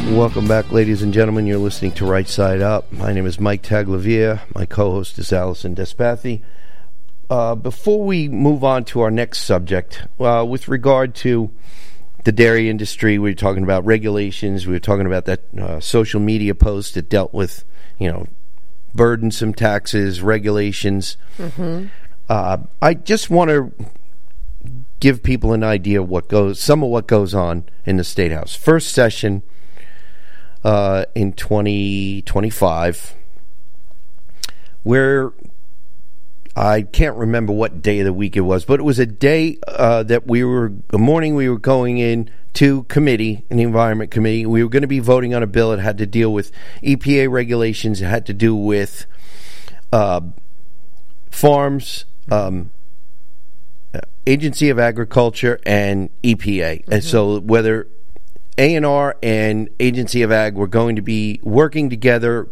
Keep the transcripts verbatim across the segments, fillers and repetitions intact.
Welcome back, ladies and gentlemen. You're listening to Right Side Up. My name is Mike Taglavia. My co-host is Allison Despathy. Uh, before we move on to our next subject, uh, with regard to the dairy industry, we were talking about regulations. We were talking about that uh, social media post that dealt with, you know, burdensome taxes, regulations. Mm-hmm. Uh, I just want to give people an idea of what goes, some of what goes on in the State House. First session uh, in twenty twenty-five, where I can't remember what day of the week it was, but it was a day uh, that we were, a morning we were going in to committee, in the Environment Committee. We were going to be voting on a bill that had to deal with E P A regulations. It had to do with uh, farms, um, Agency of Agriculture, and E P A. Mm-hmm. And so whether A and R and Agency of Ag were going to be working together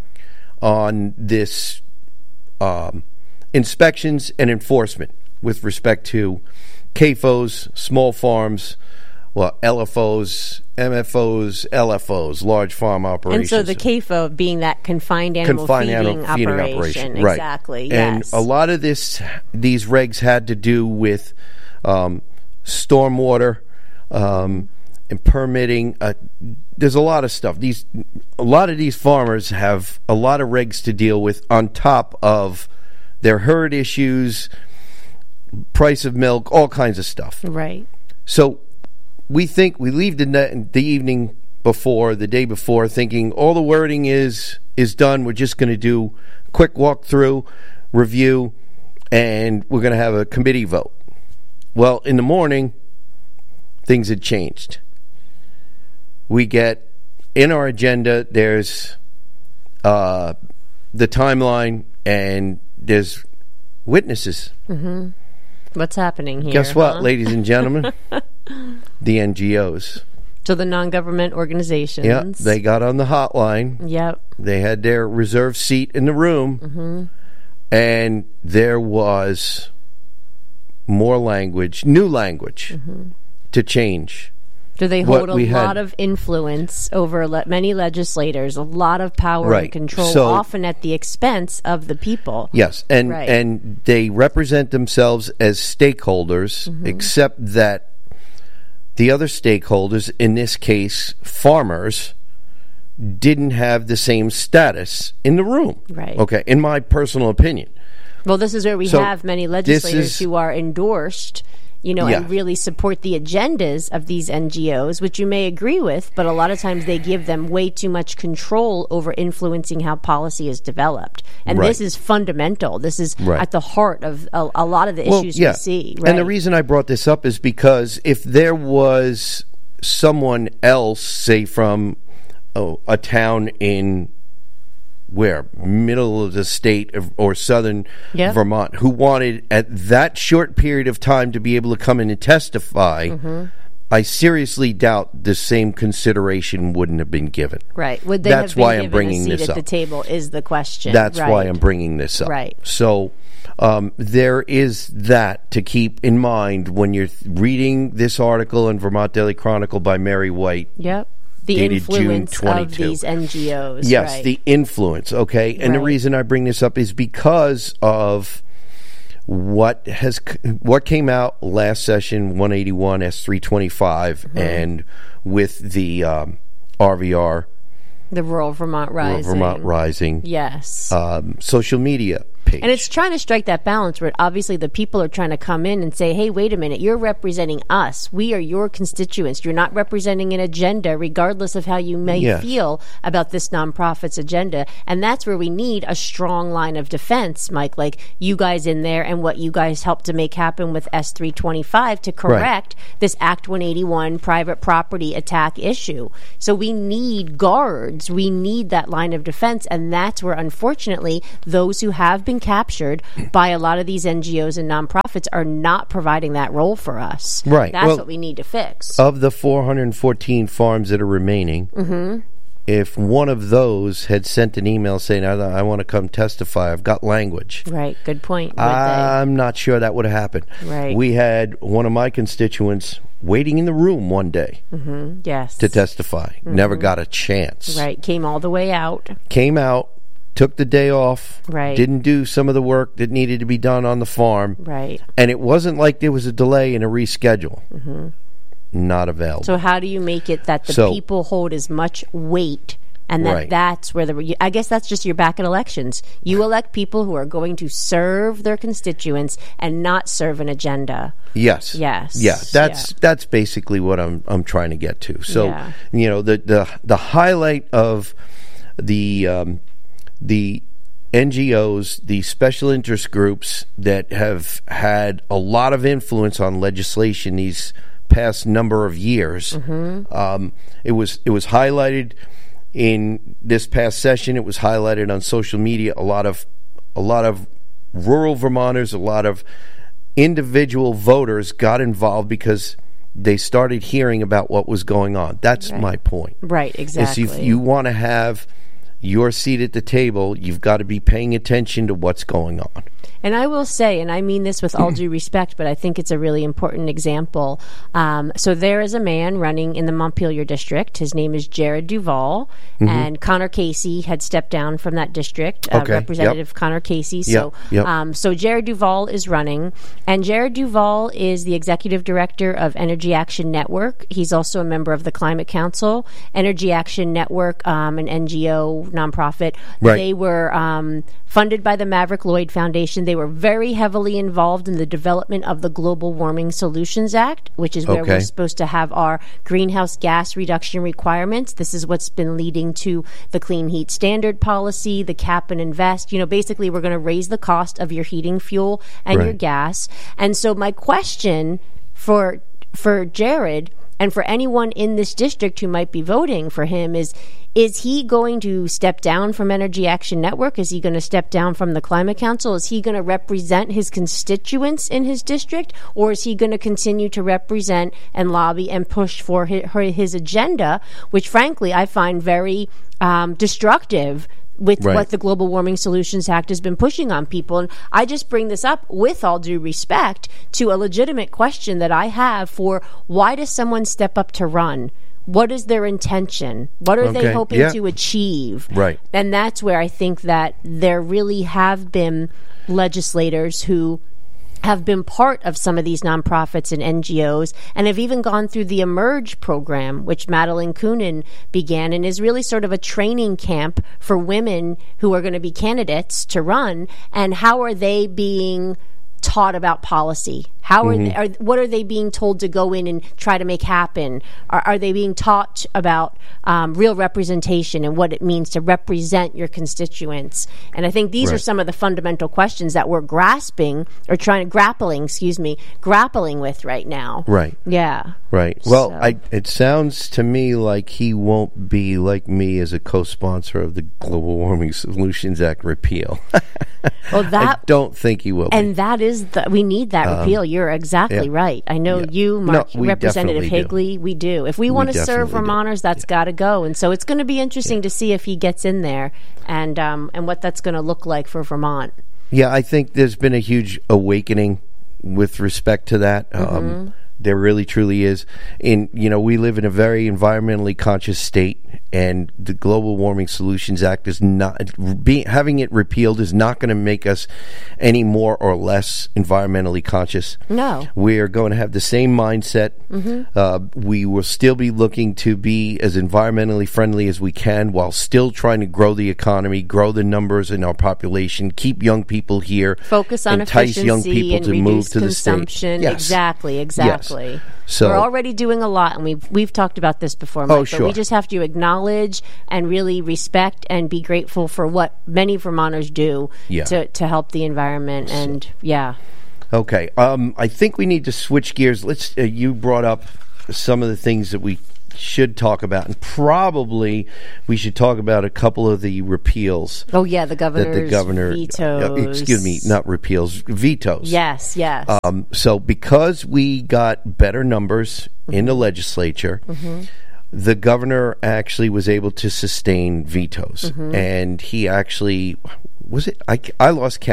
on this um, inspections and enforcement with respect to C A F Os, small farms, well, L F Os, M F Os, L F Os, large farm operations. And so the C A F O being that confined animal confined feeding, animal feeding operation. operation. Right. Exactly, and yes. a lot of this, these regs had to do with um, stormwater um, and permitting. Uh, there's a lot of stuff. These, a lot of these farmers have a lot of regs to deal with on top of their herd issues, price of milk, all kinds of stuff. Right. So we think we leave the, the evening before, the day before, thinking all the wording is is done. We're just going to do a quick walkthrough, review, and we're going to have a committee vote. Well, in the morning, things had changed. We get in our agenda, there's uh, the timeline, and there's witnesses. Mm-hmm. What's happening here? Guess what, huh? ladies and gentlemen? The N G Os. So the non-government organizations. Yeah, they got on the hotline. Yep. They had their reserved seat in the room. Mm-hmm. And there was more language, new language, mm-hmm. to change. Do they hold a lot had. of influence over le- many legislators, a lot of power right. and control, so, often at the expense of the people? Yes, and right. and they represent themselves as stakeholders, mm-hmm. except that the other stakeholders, in this case farmers, didn't have the same status in the room. Right. Okay, in my personal opinion. Well, this is where we so have many legislators is, who are endorsed, you know, yeah. and really support the agendas of these N G Os, which you may agree with, but a lot of times they give them way too much control over influencing how policy is developed. And right. this is fundamental. This is right. at the heart of a, a lot of the well, issues yeah. we see. Right? And the reason I brought this up is because if there was someone else, say from oh, a town in where middle of the state of, or southern yep. Vermont, who wanted at that short period of time to be able to come in and testify, mm-hmm. I seriously doubt the same consideration wouldn't have been given. Right. Would they That's have been why given I'm bringing a seat this at up. the table is the question. That's right. why I'm bringing this up. Right. So um, there is that to keep in mind when you're reading this article in Vermont Daily Chronicle by Mary White. Yep. The influence of these N G Os. Yes, right. the influence, okay? And right. the reason I bring this up is because of what has what came out last session, one eighty-one S three twenty-five, mm-hmm. and with the um, R V R. The Rural Vermont Rising. Rural Vermont Rising. Yes. Um, social media page. And it's trying to strike that balance where obviously the people are trying to come in and say, hey, wait a minute, you're representing us. We are your constituents. You're not representing an agenda, regardless of how you may yes. feel about this nonprofit's agenda. And that's where we need a strong line of defense, Mike, like you guys in there and what you guys helped to make happen with S three twenty-five to correct right. this Act one eighty-one private property attack issue. So we need guards. We need that line of defense. And that's where, unfortunately, those who have been captured by a lot of these N G Os and nonprofits are not providing that role for us. Right. That's well, what we need to fix. Of the four hundred fourteen farms that are remaining, mm-hmm. if one of those had sent an email saying, I, I want to come testify, I've got language. Right. Good point. I'm not sure that would have happened. Right. We had one of my constituents waiting in the room one day mm-hmm. yes. to testify. Mm-hmm. Never got a chance. Right. Came all the way out. Came out, took the day off. Right. Didn't do some of the work that needed to be done on the farm. Right. And it wasn't like there was a delay and a reschedule. Mm-hmm. Not available. So how do you make it that the so, people hold as much weight, and that right. that's where the I guess that's just your back in elections. You elect people who are going to serve their constituents and not serve an agenda. Yes. Yes. Yeah. That's yeah. that's basically what I'm I'm trying to get to. So yeah. you know the the the highlight of the um, the N G Os, the special interest groups that have had a lot of influence on legislation these past number of years. Mm-hmm. Um, it was it was highlighted in this past session. It was highlighted on social media. A lot of a lot of rural Vermonters, a lot of individual voters got involved because they started hearing about what was going on. That's right. my point. Right, exactly. Is if you want to have your seat at the table, you've got to be paying attention to what's going on. And I will say, and I mean this with all due respect, but I think it's a really important example. Um, so there is a man running in the Montpelier district. His name is Jared Duval, mm-hmm. and Connor Casey had stepped down from that district. Uh, okay. Representative yep. Connor Casey. So, yep. Yep. Um, so Jared Duval is running, and Jared Duval is the executive director of Energy Action Network. He's also a member of the Climate Council. Energy Action Network, um, an N G O nonprofit. Right. They were um, funded by the Maverick Lloyd Foundation. They were very heavily involved in the development of the Global Warming Solutions Act, which is where okay. we're supposed to have our greenhouse gas reduction requirements. This is what's been leading to the Clean Heat Standard policy, the cap and invest. You know, basically, we're going to raise the cost of your heating fuel and right. your gas. And so my question for for Jared and for anyone in this district who might be voting for him is, is he going to step down from Energy Action Network? Is he going to step down from the Climate Council? Is he going to represent his constituents in his district? Or is he going to continue to represent and lobby and push for his, his agenda, which frankly I find very um, destructive with right. what the Global Warming Solutions Act has been pushing on people. And I just bring this up with all due respect to a legitimate question that I have for why does someone step up to run? What is their intention? What are okay. they hoping yeah. to achieve? Right. And that's where I think that there really have been legislators who have been part of some of these nonprofits and N G Os and have even gone through the Emerge program, which Madeline Coonan began, and is really sort of a training camp for women who are going to be candidates to run. And how are they being taught about policy? How are, mm-hmm. they, are what are they being told to go in and try to make happen? Are, are they being taught about um, real representation and what it means to represent your constituents? And I think these right. are some of the fundamental questions that we're grasping or trying to grappling, excuse me, grappling with right now. Right. Yeah. Right. Well, So- I, it sounds to me like he won't be like me as a co-sponsor of the Global Warming Solutions Act repeal. Well, that I don't think he will be. and that is the we need that Um, repeal. You're exactly yeah. right. I know Yeah. you, No, Mark, we Representative definitely do. Higley. We do. If we want to serve definitely do. Vermonters, that's Yeah. got to go. And so it's going to be interesting to see if he gets in there and um, and what that's going to look like for Vermont. Yeah, I think there's been a huge awakening with respect to that. Mm-hmm. Um, there really, truly is. In you know, we live in a very environmentally conscious state, and the Global Warming Solutions Act is not be, having it repealed is not going to make us any more or less environmentally conscious. No, We're going to have the same mindset. Mm-hmm. Uh, we will still be looking to be as environmentally friendly as we can while still trying to grow the economy, grow the numbers in our population, keep young people here, focus on entice efficiency young people and to reduce move to the consumption. state. Yes. Exactly, exactly. Yes. So we're already doing a lot, and we've we've talked about this before, Mike, Oh, but sure. we just have to acknowledge and really respect and be grateful for what many Vermonters do Yeah. to, to help the environment. And yeah. Okay, um, I think we need to switch gears. Let's. Uh, you brought up some of the things that we should talk about, and probably we should talk about a couple of the repeals. Oh yeah, the governor's that the governor vetoes. uh, excuse me, not repeals, vetoes. Yes, yes. Um, so because we got better numbers mm-hmm. in the legislature. Mm-hmm. The governor actually was able to sustain vetoes, mm-hmm. and he actually was it. I, I lost count.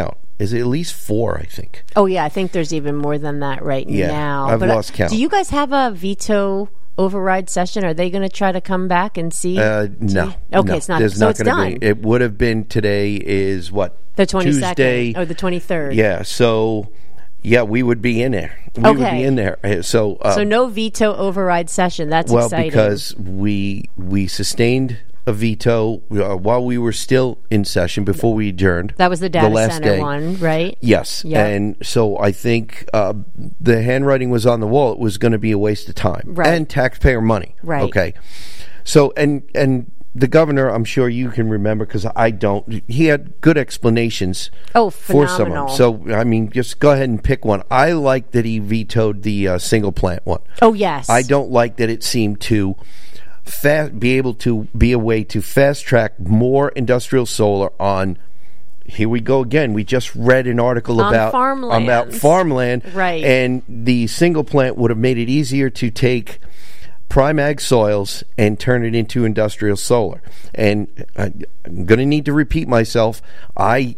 Is it at least four, I think. Oh, yeah. I think there's even more than that right yeah, now. I've but lost uh, count. Do you guys have a veto override session? Are they going to try to come back and see? Uh, no. see? Okay, no. it's not. There's so not it's gonna done. Be. It would have been today is what? The twenty-second. Tuesday. Or the twenty-third. Yeah, so, yeah, we would be in there. We okay. would be in there. So, um, so no veto override session. That's well, exciting. because we we sustained a veto uh, while we were still in session before we adjourned. That was the data the last center day. one, right? Yes. Yep. And so I think uh, the handwriting was on the wall. It was going to be a waste of time. Right. And taxpayer money. Right. Okay. So, and and the governor, I'm sure you can remember because I don't, he had good explanations Oh, for some phenomenal. of them. So, I mean, just go ahead and pick one. I like that he vetoed the uh, single plant one. Oh, yes. I don't like that it seemed to fast, be able to be a way to fast track more industrial solar on. Here we go again. We just read an article On about farmland. about farmland, Right. And the single plant would have made it easier to take prime ag soils and turn it into industrial solar. And I, I'm going to need to repeat myself. I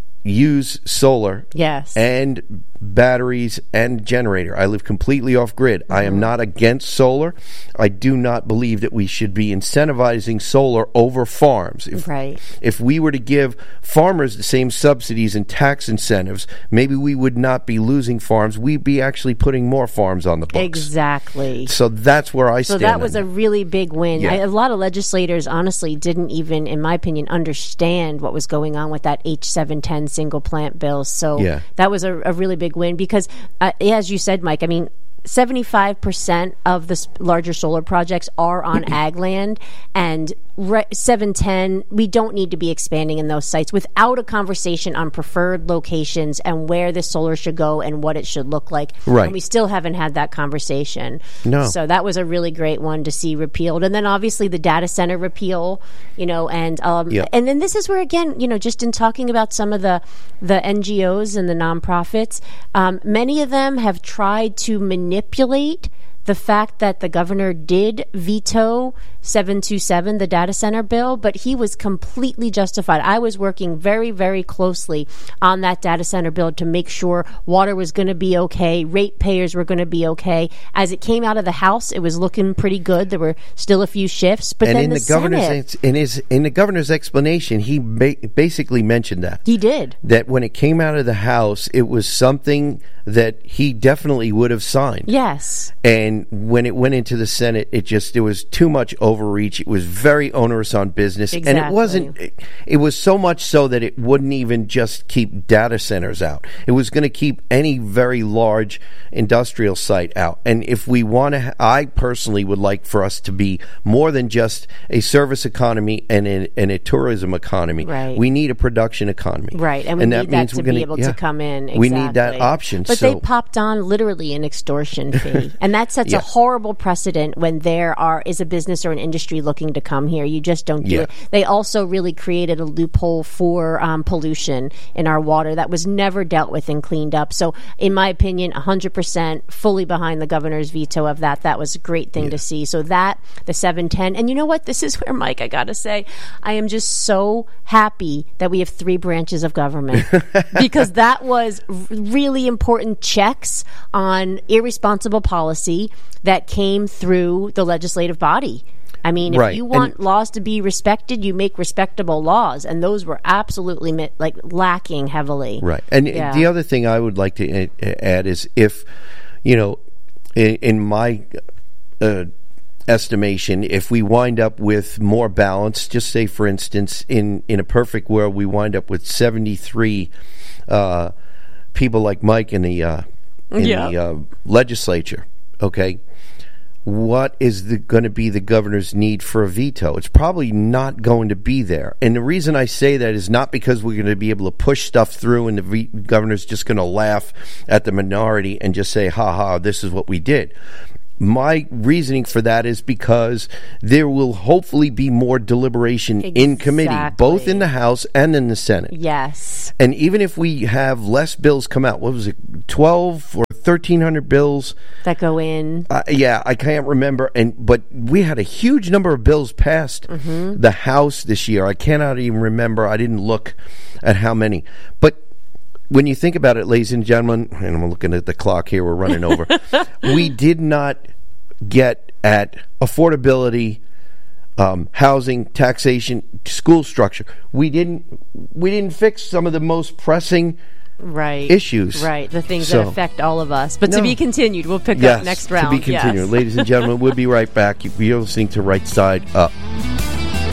use solar Yes. and batteries and generator. I live completely off grid. Mm-hmm. I am not against solar. I do not believe that we should be incentivizing solar over farms. If, right. if we were to give farmers the same subsidies and tax incentives, maybe we would not be losing farms. We'd be actually putting more farms on the books. Exactly. So that's where I So stand. that was on a really big win. Yeah. I, a lot of legislators honestly didn't even, in my opinion, understand what was going on with that H seven ten single plant bill. So Yeah. that was a, a really big win because, uh, as you said, Mike, I mean, seventy-five percent of the s- larger solar projects are on ag land, and re- seven ten, we don't need to be expanding in those sites without a conversation on preferred locations and where this solar should go and what it should look like. Right. And we still haven't had that conversation. No. So that was a really great one to see repealed. And then obviously the data center repeal, you know, and um, Yep. and then this is where, again, you know, just in talking about some of the, the N G Os and the nonprofits, um, many of them have tried to manipulate the fact that the governor did veto seven twenty-seven, the data center bill, but he was completely justified. I was working very, very closely on that data center bill to make sure water was going to be okay, ratepayers were going to be okay. As it came out of the House, it was looking pretty good. There were still a few shifts, but and then in the, the, governor's Senate, ex- in his in the governor's explanation, he ba- basically mentioned that he did. that when it came out of the House, it was something that he definitely would have signed. Yes. And when it went into the Senate, it just there was too much overreach. It was very onerous on business, Exactly. and it wasn't. It, it was so much so that it wouldn't even just keep data centers out. It was going to keep any very large industrial site out. And if we want to, ha- I personally would like for us to be more than just a service economy and a, and a tourism economy. Right. We need a production economy. Right, and we and need that, that means to we're be gonna, able yeah, to come in. Exactly. We need that option. But so. they popped on literally an extortion fee, and that sets Yeah. a horrible precedent when there are is a business or an industry looking to come here. You just don't do Yeah. it. They also really created a loophole for um, pollution in our water that was never dealt with and cleaned up. So, in my opinion, one hundred percent fully behind the governor's veto of that. That was a great thing Yeah. to see. So that the seven ten, and you know what? This is where, Mike, I got to say, I am just so happy that we have three branches of government because that was r- really important checks on irresponsible policy that came through the legislative body. I mean, if Right. you want And- laws to be respected, you make respectable laws, and those were absolutely mi- like lacking heavily. Right. And Yeah. the other thing I would like to uh, add is if, you know, in, in my uh, estimation, if we wind up with more balance, just say, for instance, in, in a perfect world, we wind up with seventy-three uh, people like Mike in the, uh, in Yeah. the uh, legislature, okay? What is the, going to be the governor's need for a veto? It's probably not going to be there. And the reason I say that is not because we're going to be able to push stuff through and the ve- governor's just going to laugh at the minority and just say, ha ha, this is what we did. My reasoning for that is because there will hopefully be more deliberation in committee, both in the House and in the Senate. Yes. And even if we have less bills come out, what was it, twelve or thirteen hundred bills? That go in. Uh, yeah, I can't remember. And but we had a huge number of bills passed Mm-hmm. the House this year. I cannot even remember. I didn't look at how many. But when you think about it, ladies and gentlemen, and I'm looking at the clock here, we're running over. We did not get at affordability, um, housing, taxation, school structure. We didn't. We didn't fix some of the most pressing right issues. Right, the things So- that affect all of us. But No. to be continued. We'll pick Yes, up next round. to be continued. Yes. Ladies and gentlemen, we'll be right back. You're listening to Right Side Up.